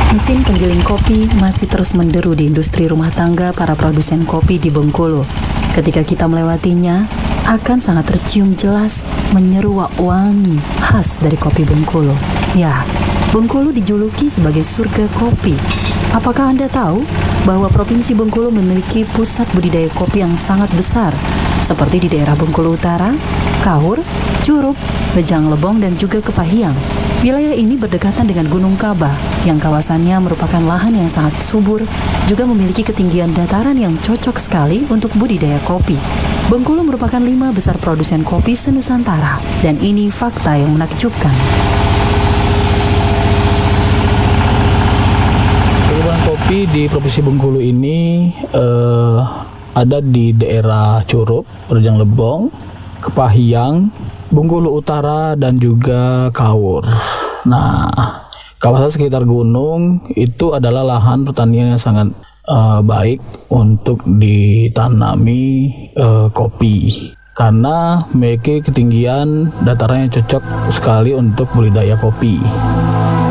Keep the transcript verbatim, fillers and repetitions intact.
Mesin penggiling kopi masih terus menderu di industri rumah tangga para produsen kopi di Bengkulu. Ketika kita melewatinya, akan sangat tercium jelas menyeruak wangi khas dari kopi Bengkulu. Ya, Bengkulu dijuluki sebagai surga kopi. Apakah Anda tahu bahwa Provinsi Bengkulu memiliki pusat budidaya kopi yang sangat besar, seperti di daerah Bengkulu Utara, Kaur, Curup, Rejang Lebong, dan juga Kepahiang. Wilayah ini berdekatan dengan Gunung Kaba, yang kawasannya merupakan lahan yang sangat subur, juga memiliki ketinggian dataran yang cocok sekali untuk budidaya kopi. Bengkulu merupakan lima besar produsen kopi se-Nusantara, dan ini fakta yang menakjubkan. Perkebunan kopi di Provinsi Bengkulu ini eh, ada di daerah Curup, Rejang Lebong, Kepahiang, Bengkulu Utara, dan juga Kaur. Nah, kawasan sekitar gunung itu adalah lahan pertanian yang sangat uh, baik untuk ditanami uh, kopi, karena memiliki ketinggian dataran yang cocok sekali untuk budidaya kopi.